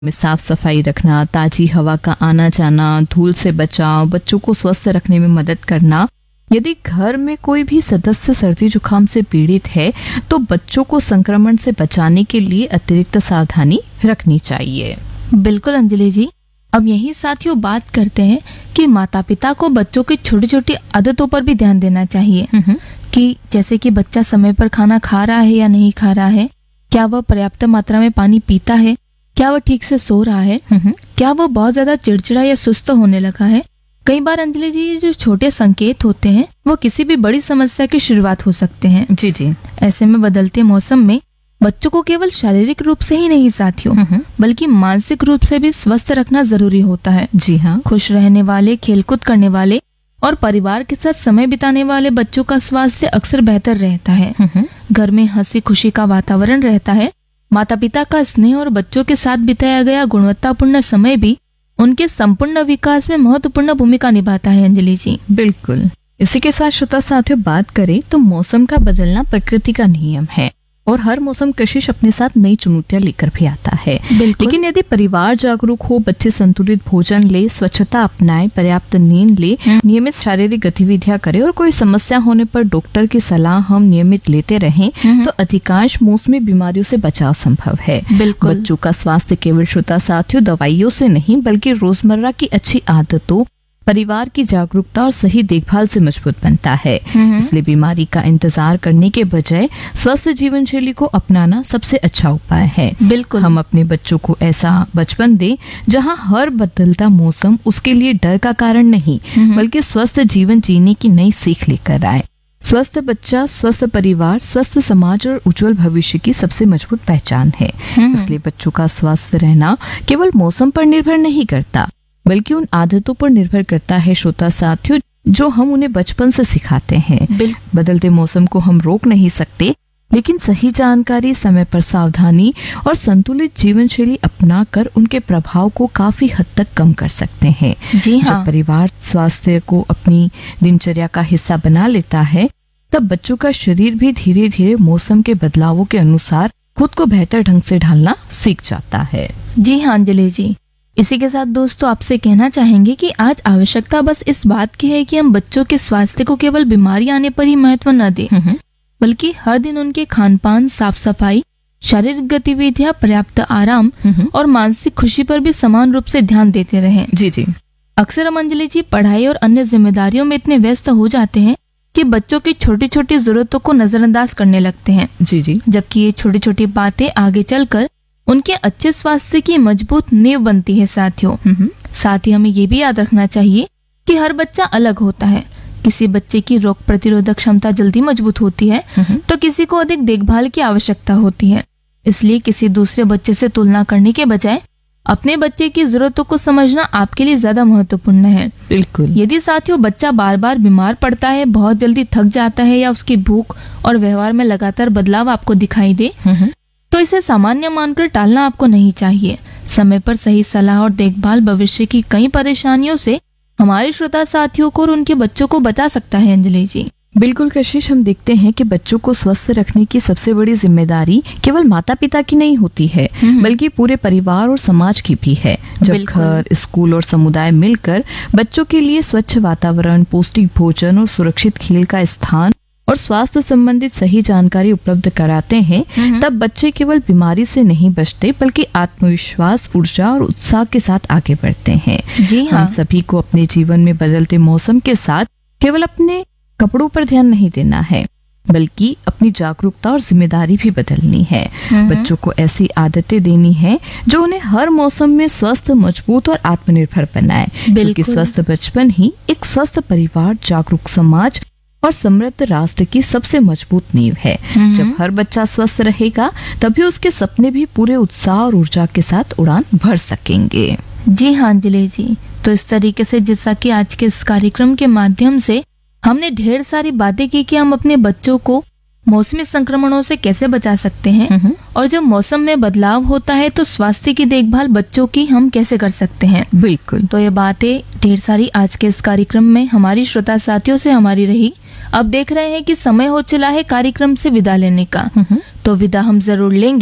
में साफ सफाई रखना, ताजी हवा का आना जाना, धूल से बचाव, बच्चों को स्वस्थ रखने में मदद करना। यदि घर में कोई भी सदस्य सर्दी जुकाम से पीड़ित है तो बच्चों को संक्रमण से बचाने के लिए अतिरिक्त सावधानी रखनी चाहिए। बिल्कुल अंजलि जी। अब यही साथियों बात करते हैं कि माता पिता को बच्चों की छोटी छोटी आदतों पर भी ध्यान देना चाहिए कि जैसे कि बच्चा समय पर खाना खा रहा है या नहीं खा रहा है, क्या वह पर्याप्त मात्रा में पानी पीता है, क्या वह ठीक से सो रहा है, क्या वह बहुत ज्यादा चिड़चिड़ा या सुस्त होने लगा है। कई बार अंजलि जी ये जो छोटे संकेत होते हैं वो किसी भी बड़ी समस्या की शुरुआत हो सकते हैं। जी जी। ऐसे में बदलते मौसम में बच्चों को केवल शारीरिक रूप से ही नहीं साथियों बल्कि मानसिक रूप से भी स्वस्थ रखना जरूरी होता है। जी हाँ। खुश रहने वाले, खेलकूद करने वाले और परिवार के साथ समय बिताने वाले बच्चों का स्वास्थ्य अक्सर बेहतर रहता है। घर में हंसी खुशी का वातावरण रहता है। माता पिता का स्नेह और बच्चों के साथ बिताया गया गुणवत्तापूर्ण समय भी उनके संपूर्ण विकास में महत्वपूर्ण भूमिका निभाता है। अंजलि जी बिल्कुल। इसी के साथ श्रोता साथियों बात करें तो मौसम का बदलना प्रकृति का नियम है और हर मौसम कशिश अपने साथ नई चुनौतियां लेकर भी आता है। लेकिन यदि परिवार जागरूक हो, बच्चे संतुलित भोजन ले, स्वच्छता अपनाए, पर्याप्त नींद ले, नियमित शारीरिक गतिविधियां करे और कोई समस्या होने पर डॉक्टर की सलाह हम नियमित लेते रहें तो अधिकांश मौसमी बीमारियों से बचाव संभव है। बिल्कुल। बच्चों का स्वास्थ्य केवल श्रोता साथियों दवाइयों से नहीं बल्कि रोजमर्रा की अच्छी आदतों, परिवार की जागरूकता और सही देखभाल से मजबूत बनता है। इसलिए बीमारी का इंतजार करने के बजाय स्वस्थ जीवन शैली को अपनाना सबसे अच्छा उपाय है। बिल्कुल। हम अपने बच्चों को ऐसा बचपन दें जहां हर बदलता मौसम उसके लिए डर का कारण नहीं बल्कि स्वस्थ जीवन जीने की नई सीख लेकर आए। स्वस्थ बच्चा, स्वस्थ परिवार, स्वस्थ समाज और उज्जवल भविष्य की सबसे मजबूत पहचान है। इसलिए बच्चों का स्वस्थ रहना केवल मौसम पर निर्भर नहीं करता बल्कि उन आदतों पर निर्भर करता है श्रोता साथियों जो हम उन्हें बचपन से सिखाते हैं। बदलते मौसम को हम रोक नहीं सकते लेकिन सही जानकारी, समय पर सावधानी और संतुलित जीवन शैली अपना कर उनके प्रभाव को काफी हद तक कम कर सकते हैं। जी हाँ। जब परिवार स्वास्थ्य को अपनी दिनचर्या का हिस्सा बना लेता है तब बच्चों का शरीर भी धीरे धीरे मौसम के बदलावों के अनुसार खुद को बेहतर ढंग से ढालना सीख जाता है। जी हाँ अंजलि जी। इसी के साथ दोस्तों आपसे कहना चाहेंगे कि आज आवश्यकता बस इस बात की है कि हम बच्चों के स्वास्थ्य को केवल बीमारी आने पर ही महत्व न दें बल्कि हर दिन उनके खान पान, साफ सफाई, शारीरिक गतिविधियां, पर्याप्त आराम और मानसिक खुशी पर भी समान रूप से ध्यान देते रहें। जी जी। अक्सर हम अंजलि जी पढ़ाई और अन्य जिम्मेदारियों में इतने व्यस्त हो जाते हैं कि बच्चों की छोटी छोटी जरूरतों को नजरअंदाज करने लगते हैं। जी जी। जबकि ये छोटी छोटी बातें आगे चलकर उनके अच्छे स्वास्थ्य की मजबूत नींव बनती है साथियों। साथ ही हमें ये भी याद रखना चाहिए कि हर बच्चा अलग होता है। किसी बच्चे की रोग प्रतिरोधक क्षमता जल्दी मजबूत होती है तो किसी को अधिक देखभाल की आवश्यकता होती है। इसलिए किसी दूसरे बच्चे से तुलना करने के बजाय अपने बच्चे की जरूरतों को समझना आपके लिए ज्यादा महत्वपूर्ण है। बिल्कुल। यदि साथियों बच्चा बार बार बीमार पड़ता है, बहुत जल्दी थक जाता है या उसकी भूख और व्यवहार में लगातार बदलाव आपको दिखाई दे तो इसे सामान्य मानकर टालना आपको नहीं चाहिए। समय पर सही सलाह और देखभाल भविष्य की कई परेशानियों से हमारे श्रोता साथियों को और उनके बच्चों को बचा सकता है। अंजलि जी बिल्कुल कशिश, हम देखते हैं कि बच्चों को स्वस्थ रखने की सबसे बड़ी जिम्मेदारी केवल माता पिता की नहीं होती है बल्कि पूरे परिवार और समाज की भी है। जब घर, स्कूल और समुदाय मिलकर बच्चों के लिए स्वच्छ वातावरण, पौष्टिक भोजन और सुरक्षित खेल का स्थान और स्वास्थ्य संबंधित सही जानकारी उपलब्ध कराते हैं तब बच्चे केवल बीमारी से नहीं बचते बल्कि आत्मविश्वास, ऊर्जा और उत्साह के साथ आगे बढ़ते हैं। जी हाँ। हम सभी को अपने जीवन में बदलते मौसम के साथ केवल अपने कपड़ों पर ध्यान नहीं देना है बल्कि अपनी जागरूकता और जिम्मेदारी भी बदलनी है। बच्चों को ऐसी आदतें देनी है जो उन्हें हर मौसम में स्वस्थ, मजबूत और आत्मनिर्भर बनाए। क्योंकि स्वस्थ बचपन ही एक स्वस्थ परिवार, जागरूक समाज और समृद्ध राष्ट्र की सबसे मजबूत नींव है। जब हर बच्चा स्वस्थ रहेगा तभी उसके सपने भी पूरे उत्साह और ऊर्जा के साथ उड़ान भर सकेंगे। जी हाँ अंजलि जी। तो इस तरीके से जैसा कि आज के इस कार्यक्रम के माध्यम से हमने ढेर सारी बातें की कि हम अपने बच्चों को मौसमी संक्रमणों से कैसे बचा सकते हैं और जब मौसम में बदलाव होता है तो स्वास्थ्य की देखभाल बच्चों की हम कैसे कर सकते हैं। बिल्कुल। तो ये बातें ढेर सारी आज के इस कार्यक्रम में हमारी श्रोता साथियों से हमारी रही। अब देख रहे हैं कि समय हो चला है कार्यक्रम से विदा लेने का, तो विदा हम जरूर लेंगे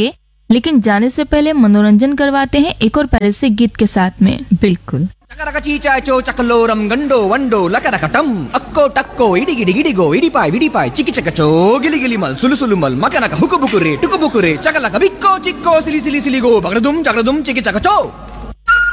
लेकिन जाने से पहले मनोरंजन करवाते हैं एक और प्यारे से गीत के साथ में। बिल्कुल। చకరక చీచాచో చకలోరం గండో వండో లకరకటం అక్కో టక్కో ఇడిగిడిగిడిగో ఇడిపాయ్ విడిపాయ్ చికిచకచో గిలిగిలిమల్ సులుసులుమల్ మకనక హుకుబుకురే టుకుబుకురే చకలక బిక్కో చిక్కో సిలి సిలి సిలిగో బగడదుం జగడదుం చికిచకచో